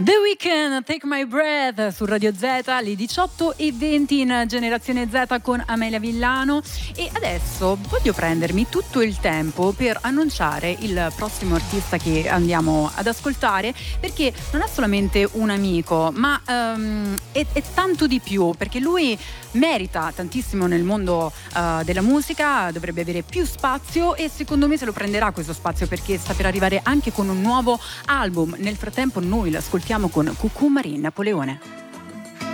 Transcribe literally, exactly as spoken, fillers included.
The Weeknd, Take My Breath su Radio Z, alle diciotto e venti in Generazione Z con Amelia Villano. E adesso voglio prendermi tutto il tempo per annunciare il prossimo artista che andiamo ad ascoltare, perché non è solamente un amico, ma um, è, è tanto di più, perché lui merita tantissimo nel mondo uh, della musica, dovrebbe avere più spazio e secondo me se lo prenderà questo spazio, perché sta per arrivare anche con un nuovo album. Nel frattempo noi l'ascoltiamo con Cucù Marin Napoleone.